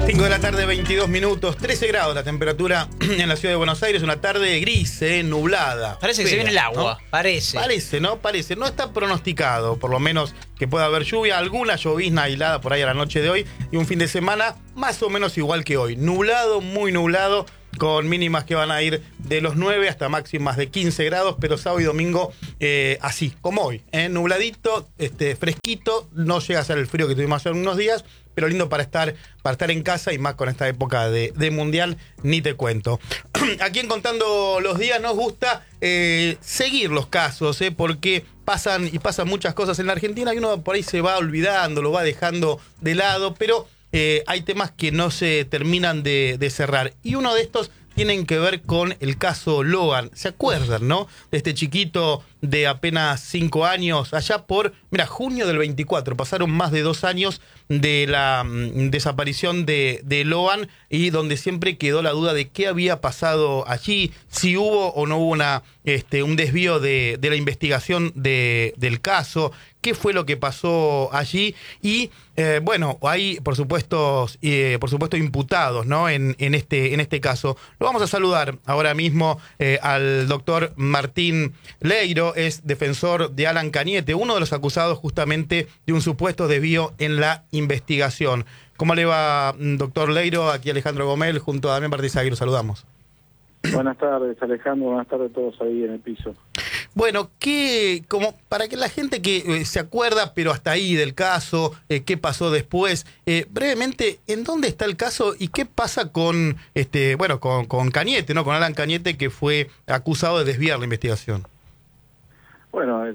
5 de la tarde, 22 minutos, 13 grados la temperatura en la ciudad de Buenos Aires, una tarde gris, nublada. Parece que se viene el agua, ¿no? Parece. Parece, ¿no? Parece. No está pronosticado, por lo menos, que pueda haber lluvia, alguna llovizna aislada por ahí a la noche de hoy y un fin de semana más o menos igual que hoy. Nublado, muy nublado, con mínimas que van a ir de los 9 hasta máximas de 15 grados, pero sábado y domingo así, como hoy, nubladito, fresquito, no llega a ser el frío que tuvimos hace unos días, pero lindo para estar en casa y más con esta época de mundial, ni te cuento. Aquí en Contando los Días nos gusta seguir los casos, porque pasan muchas cosas en la Argentina y uno por ahí se va olvidando, lo va dejando de lado, pero hay temas que no se terminan de cerrar. Y uno de estos tienen que ver con el caso Logan. ¿Se acuerdan, no? De este chiquito de apenas 5 años, allá por, junio del 24. Pasaron más de 2 años de la desaparición de Logan y donde siempre quedó la duda de qué había pasado allí, si hubo o no hubo un desvío de la investigación del caso, qué fue lo que pasó allí y hay por supuesto imputados, ¿no? en este caso. Lo vamos a saludar ahora mismo al doctor Martín Leiro, es defensor de Alan Cañete, uno de los acusados justamente de un supuesto desvío en la investigación. ¿Cómo le va, doctor Leiro? Aquí Alejandro Gomel junto a Damián Bartizaguirre, lo saludamos. Buenas tardes, Alejandro, buenas tardes a todos ahí en el piso. Bueno, como para que la gente que se acuerda, pero hasta ahí del caso, qué pasó después, brevemente, ¿en dónde está el caso y qué pasa con Cañete, ¿no? Con Alan Cañete, que fue acusado de desviar la investigación? Bueno,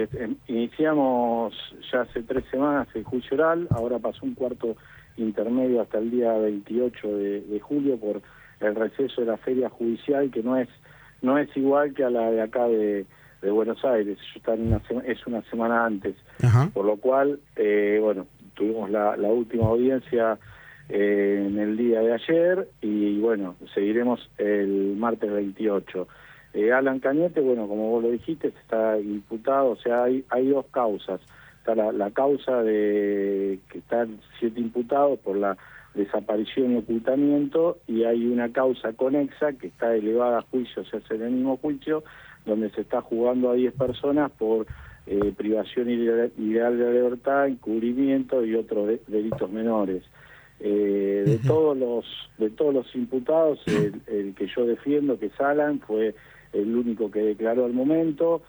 iniciamos ya hace 3 semanas el juicio oral, ahora pasó un cuarto intermedio hasta el día 28 de julio por el receso de la feria judicial, que no es igual que a la de acá de Buenos Aires, es una semana antes. Ajá. Por lo cual, tuvimos la última audiencia en el día de ayer y seguiremos el martes 28. Alan Cañete, como vos lo dijiste, está imputado, o sea, hay 2 causas. Está la causa de que están 7 imputados por la desaparición y ocultamiento, y hay una causa conexa que está elevada a juicio, se hace en el mismo juicio, donde se está jugando a 10 personas por privación ilegal de libertad, encubrimiento y otros delitos menores. De todos los imputados, el que yo defiendo, que es Alan, fue el único que declaró al momento,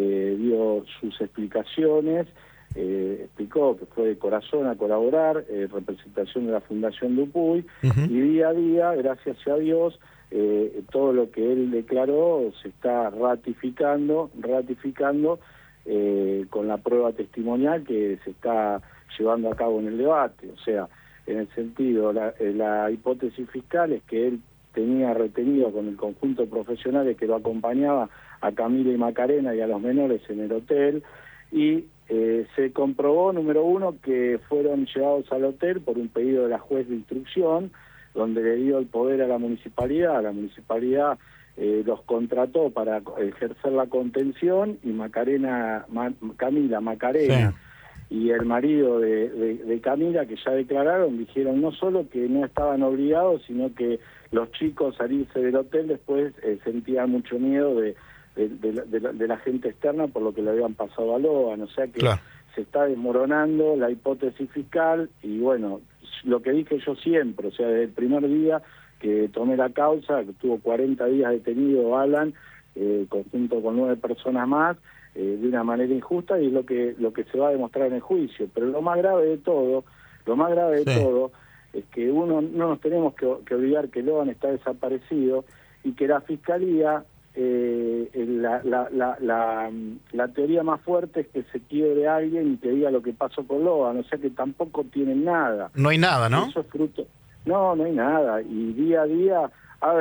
dio sus explicaciones, explicó que fue de corazón a colaborar, representación de la Fundación Dupuy, y día a día, gracias a Dios, todo lo que él declaró se está ratificando con la prueba testimonial que se está llevando a cabo en el debate. O sea, en el sentido, la hipótesis fiscal es que él tenía retenido con el conjunto de profesionales que lo acompañaba a Camila y Macarena y a los menores en el hotel, y se comprobó, número 1, que fueron llevados al hotel por un pedido de la juez de instrucción, donde le dio el poder a la municipalidad los contrató para ejercer la contención, y Camila Macarena, sí, y el marido de Camila, que ya declararon, dijeron no solo que no estaban obligados, sino que los chicos al irse del hotel después sentían mucho miedo de la gente externa por lo que le habían pasado a Logan. O sea que claro, se está desmoronando la hipótesis fiscal, y lo que dije yo siempre, o sea, desde el primer día que tomé la causa, que tuvo 40 días detenido Alan, junto con 9 personas más, de una manera injusta, y es lo que se va a demostrar en el juicio. Pero lo más grave de todo es que no nos tenemos que olvidar que Logan está desaparecido, y que la Fiscalía, la teoría más fuerte es que se quiebre alguien y que diga lo que pasó con Logan, o sea que tampoco tienen nada. No hay nada, ¿no? Eso es fruto. No hay nada, y día a día,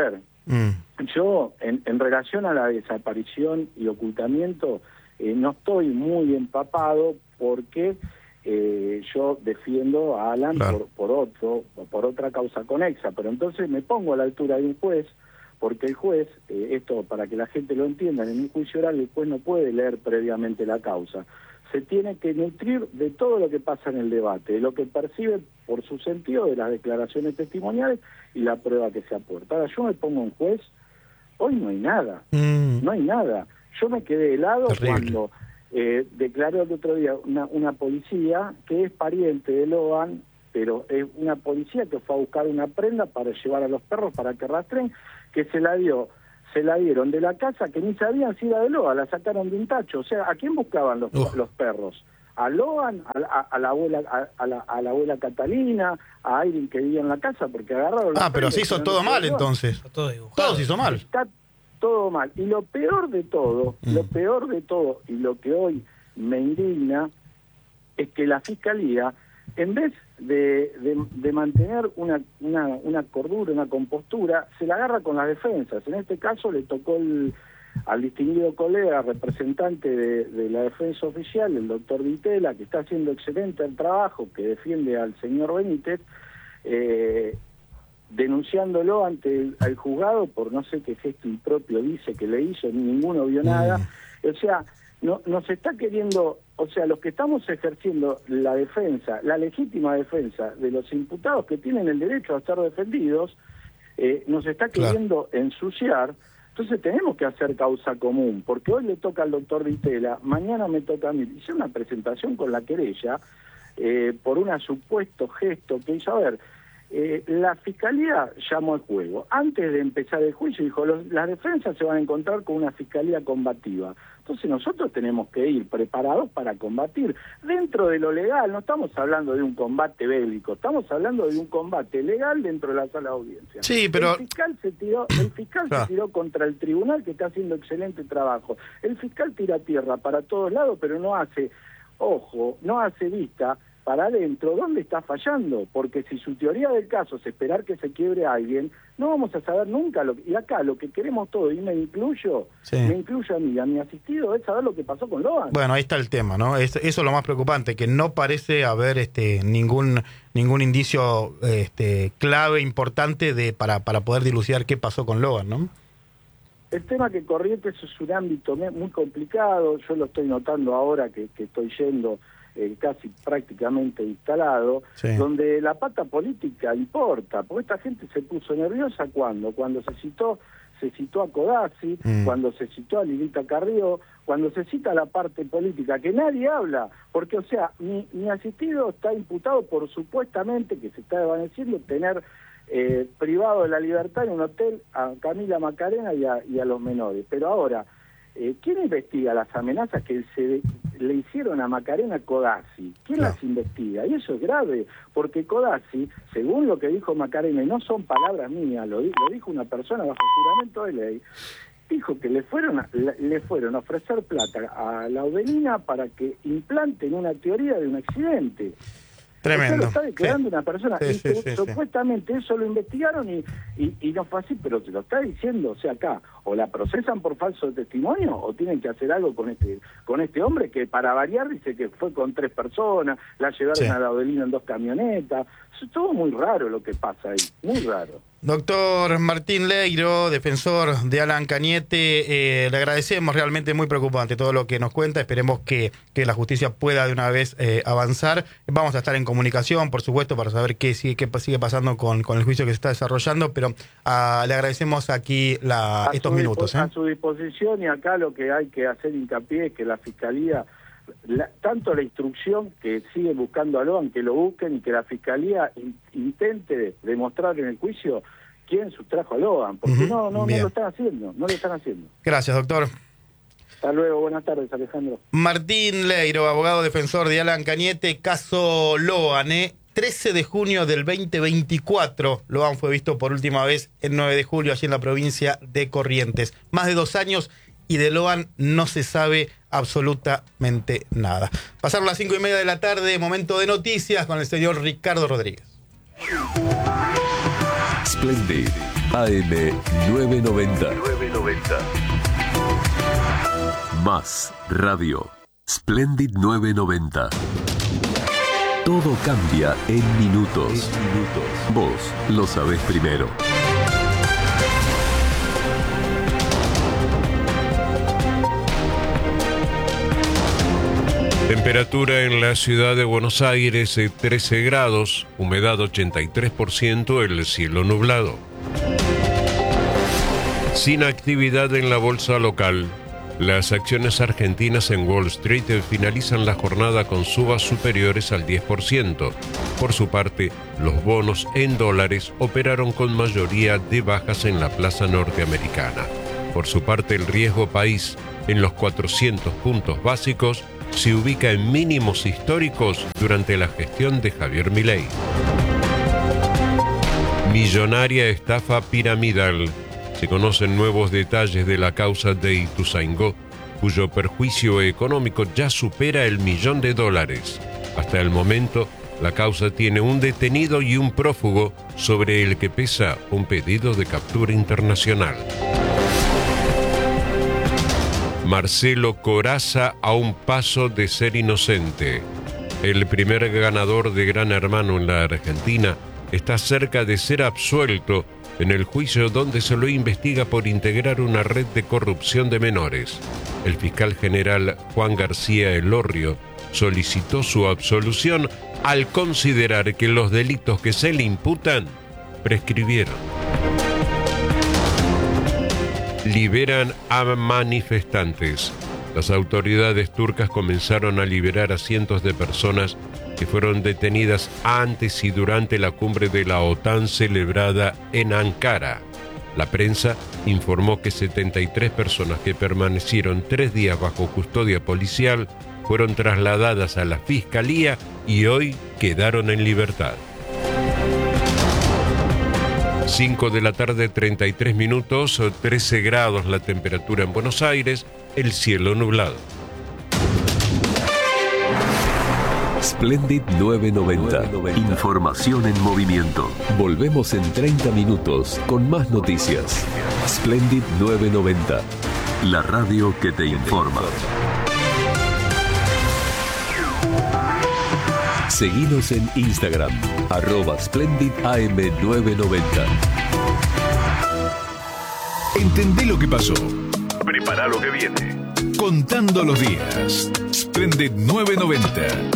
yo en relación a la desaparición y ocultamiento no estoy muy empapado, porque yo defiendo a Alan, claro, por otra causa conexa, pero entonces me pongo a la altura de un juez, porque el juez, esto para que la gente lo entienda, en un juicio oral el juez no puede leer previamente la causa, se tiene que nutrir de todo lo que pasa en el debate, de lo que percibe por su sentido de las declaraciones testimoniales y la prueba que se aporta. Ahora, yo me pongo en juez, hoy no hay nada, no hay nada. Yo me quedé helado cuando declaró el otro día una policía que es pariente de Logan, pero es una policía que fue a buscar una prenda para llevar a los perros para que rastreen, que se la dieron de la casa, que ni sabían si era de Logan, la sacaron de un tacho. O sea, ¿a quién buscaban los perros? ¿A Logan? ¿A la abuela Catalina? ¿A alguien que vivía en la casa? Porque agarraron... pero se hizo todo mal entonces. Todo se hizo mal. Está todo mal. Y lo peor de todo, y lo que hoy me indigna, es que la Fiscalía, en vez de mantener una cordura, una compostura, se la agarra con las defensas. En este caso le tocó al distinguido colega, representante de la defensa oficial, el doctor Vitela, que está haciendo excelente el trabajo, que defiende al señor Benítez, denunciándolo ante el juzgado por no sé qué gesto impropio dice que le hizo, ninguno vio nada. O sea, nos está queriendo, o sea, los que estamos ejerciendo la defensa, la legítima defensa de los imputados que tienen el derecho a ser defendidos, nos está queriendo ensuciar. Entonces tenemos que hacer causa común, porque hoy le toca al doctor Vitela, mañana me toca a mí. Hice una presentación con la querella por un supuesto gesto que hizo. A ver, la Fiscalía llamó al juego. Antes de empezar el juicio dijo, las defensas se van a encontrar con una Fiscalía combativa. Entonces nosotros tenemos que ir preparados para combatir. Dentro de lo legal, no estamos hablando de un combate bélico, estamos hablando de un combate legal dentro de la sala de audiencia. Sí, pero... El fiscal se tiró contra el tribunal, que está haciendo excelente trabajo. El fiscal tira tierra para todos lados, pero no hace vista para adentro dónde está fallando, porque si su teoría del caso es esperar que se quiebre a alguien, no vamos a saber nunca. Y acá lo que queremos todos, y me incluyo a mí, a mi asistido, es saber lo que pasó con Logan. Bueno, ahí está el tema, ¿no? Eso es lo más preocupante, que no parece haber ningún indicio clave, importante para poder dilucidar qué pasó con Logan, ¿no? El tema que Corrientes es un ámbito muy complicado, yo lo estoy notando ahora que estoy yendo casi prácticamente instalado, donde la pata política importa, porque esta gente se puso nerviosa cuando se citó a Codazzi, cuando se citó a Lilita Carrió, cuando se cita la parte política, que nadie habla, porque, o sea, mi asistido está imputado por supuestamente, que se está desvaneciendo, tener privado de la libertad en un hotel a Camila Macarena y a los menores. Pero ahora, ¿quién investiga las amenazas que le hicieron a Macarena Codazzi? ¿Quién las investiga? Y eso es grave, porque Codazzi, según lo que dijo Macarena, y no son palabras mías, lo dijo una persona bajo juramento de ley, dijo que le fueron a ofrecer plata a Laudelina para que implanten una teoría de un accidente. Tremendo. Lo está declarando una persona. Supuestamente eso lo investigaron y no fue así, pero te lo está diciendo. O sea, acá o la procesan por falso testimonio o tienen que hacer algo con este hombre que, para variar, dice que fue con 3 personas, la llevaron a Laudelina en 2 camionetas. Es todo muy raro lo que pasa ahí, muy raro. Doctor Martín Leiro, defensor de Alan Cañete, le agradecemos, realmente muy preocupante todo lo que nos cuenta. Esperemos que la justicia pueda de una vez avanzar. Vamos a estar en comunicación, por supuesto, para saber qué sigue pasando con el juicio que se está desarrollando, pero le agradecemos aquí estos minutos. A su disposición, y acá lo que hay que hacer hincapié es que la Fiscalía, tanto la instrucción que sigue buscando a Logan, que lo busquen, y que la Fiscalía intente demostrar en el juicio quién sustrajo a Logan, porque no lo están haciendo, Gracias, doctor. Hasta luego, buenas tardes, Alejandro. Martín Leiro, abogado defensor de Alan Cañete, caso Logan, 13 de junio del 2024, Logan fue visto por última vez el 9 de julio allí en la provincia de Corrientes. Más de 2 años y de Logan no se sabe absolutamente nada. Pasaron las 5:30 de la tarde, momento de noticias con el señor Ricardo Rodríguez. Splendid AM 990. Más radio. Splendid 990. Todo cambia en minutos. Vos lo sabés primero. Temperatura en la ciudad de Buenos Aires, 13 grados, humedad 83%, el cielo nublado. Sin actividad en la bolsa local. Las acciones argentinas en Wall Street finalizan la jornada con subas superiores al 10%. Por su parte, los bonos en dólares operaron con mayoría de bajas en la plaza norteamericana. Por su parte, el riesgo país en los 400 puntos básicos se ubica en mínimos históricos durante la gestión de Javier Milei. Millonaria estafa piramidal. Se conocen nuevos detalles de la causa de Ituzaingó, cuyo perjuicio económico ya supera el $1 millón. Hasta el momento, la causa tiene un detenido y un prófugo sobre el que pesa un pedido de captura internacional. Marcelo Corazza a un paso de ser inocente. El primer ganador de Gran Hermano en la Argentina está cerca de ser absuelto en el juicio donde se lo investiga por integrar una red de corrupción de menores. El fiscal general Juan García Elorrio solicitó su absolución al considerar que los delitos que se le imputan prescribieron. Liberan a manifestantes. Las autoridades turcas comenzaron a liberar a cientos de personas que fueron detenidas antes y durante la cumbre de la OTAN celebrada en Ankara. La prensa informó que 73 personas que permanecieron 3 días bajo custodia policial fueron trasladadas a la fiscalía y hoy quedaron en libertad. 5 de la tarde, 33 minutos, 13 grados la temperatura en Buenos Aires, el cielo nublado. Splendid 990. Información en movimiento. Volvemos en 30 minutos con más noticias. Splendid 990. La radio que te informa. Seguinos en Instagram, @SplendidAM990. Entendé lo que pasó. Prepara lo que viene. Contando los días. Splendid 990.